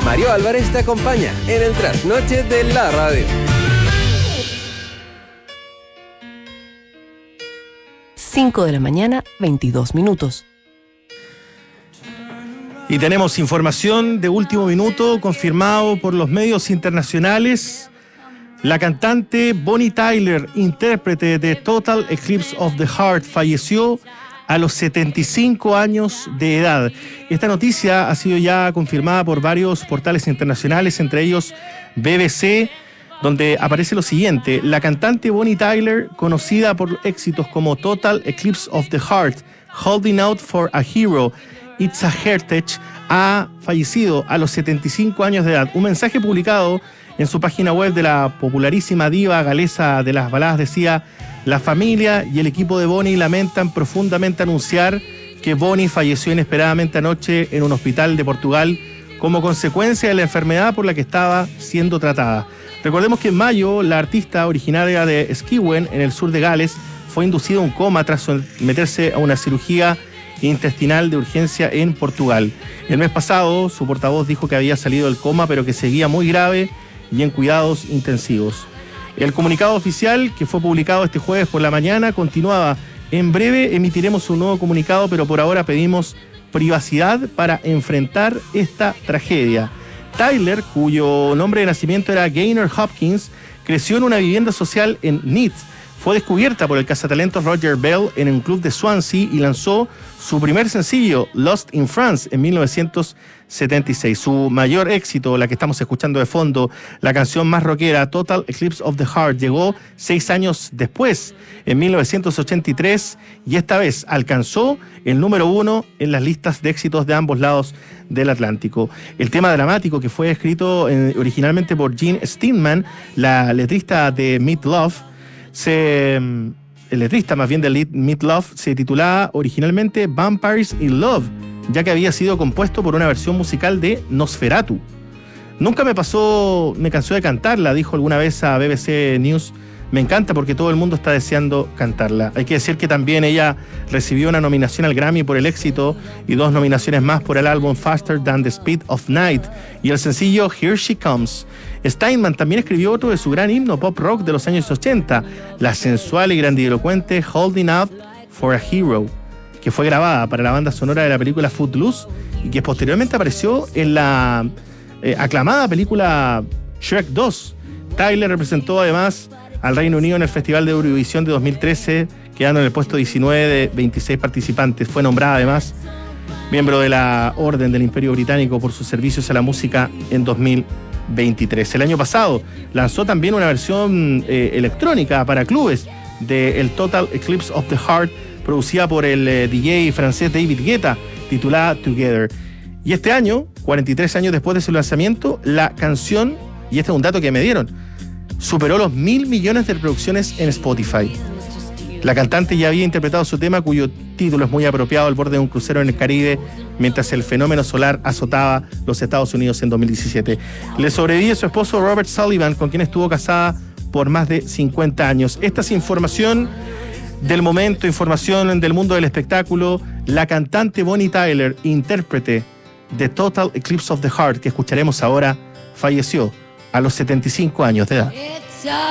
Mario Álvarez te acompaña en el trasnoche de la radio. 5 de la mañana, 22 minutos. Y tenemos información de último minuto confirmado por los medios internacionales. La cantante Bonnie Tyler, intérprete de Total Eclipse of the Heart, falleció a los 75 años de edad. Esta noticia ha sido ya confirmada por varios portales internacionales, entre ellos BBC, donde aparece lo siguiente: la cantante Bonnie Tyler, conocida por éxitos como Total Eclipse of the Heart, Holding Out for a Hero, It's a Heritage, ha fallecido a los 75 años de edad. Un mensaje publicado en su página web de la popularísima diva galesa de las baladas decía: la familia y el equipo de Bonnie lamentan profundamente anunciar que Bonnie falleció inesperadamente anoche en un hospital de Portugal como consecuencia de la enfermedad por la que estaba siendo tratada. Recordemos que en mayo la artista originaria de Skewen, en el sur de Gales, fue inducida a un coma tras someterse a una cirugía intestinal de urgencia en Portugal. El mes pasado su portavoz dijo que había salido del coma, pero que seguía muy grave y en cuidados intensivos. El comunicado oficial, que fue publicado este jueves por la mañana, continuaba: en breve emitiremos un nuevo comunicado, pero por ahora pedimos privacidad para enfrentar esta tragedia. Tyler, cuyo nombre de nacimiento era Gaynor Hopkins, creció en una vivienda social en Neath. Fue descubierta por el cazatalentos Roger Bell en un club de Swansea y lanzó su primer sencillo, Lost in France, en 1976. Su mayor éxito, la que estamos escuchando de fondo, la canción más rockera, Total Eclipse of the Heart, llegó 6 años después, en 1983, y esta vez alcanzó el número 1 en las listas de éxitos de ambos lados del Atlántico. El tema dramático, que fue escrito originalmente por Gene Steinman, la letrista de Meat Love, el letrista más bien de Meat Love, se titulaba originalmente Vampires in Love, ya que había sido compuesto por una versión musical de Nosferatu. Nunca me cansó de cantarla, dijo alguna vez a BBC News. Me encanta porque todo el mundo está deseando cantarla. Hay que decir que también ella recibió una nominación al Grammy por el éxito y 2 nominaciones más por el álbum Faster Than the Speed of Night y el sencillo Here She Comes. Steinman también escribió otro de su gran himno pop rock de los años 80, la sensual y grandilocuente Holding Out for a Hero, que fue grabada para la banda sonora de la película Footloose y que posteriormente apareció en la aclamada película Shrek 2. Tyler representó además al Reino Unido en el Festival de Eurovisión de 2013, quedando en el puesto 19 de 26 participantes. Fue nombrada además miembro de la Orden del Imperio Británico por sus servicios a la música en 2023. El año pasado lanzó también una versión electrónica para clubes del Total Eclipse of the Heart, producida por el DJ francés David Guetta, titulada Together. Y este año, 43 años después de su lanzamiento, la canción, y este es un dato que me dieron, superó los 1.000 millones de reproducciones en Spotify. La cantante ya había interpretado su tema, cuyo título es muy apropiado, al borde de un crucero en el Caribe, mientras el fenómeno solar azotaba los Estados Unidos en 2017. Le sobrevive su esposo Robert Sullivan, con quien estuvo casada por más de 50 años. Esta es información del momento, información del mundo del espectáculo. La cantante Bonnie Tyler, intérprete de Total Eclipse of the Heart, que escucharemos ahora, falleció a los 75 años de edad.